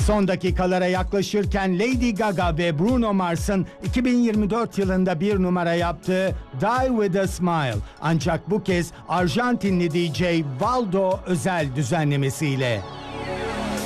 Son dakikalara yaklaşırken Lady Gaga ve Bruno Mars'ın 2024 yılında bir numara yaptığı Die With A Smile. Ancak bu kez Arjantinli DJ Valdo özel düzenlemesiyle.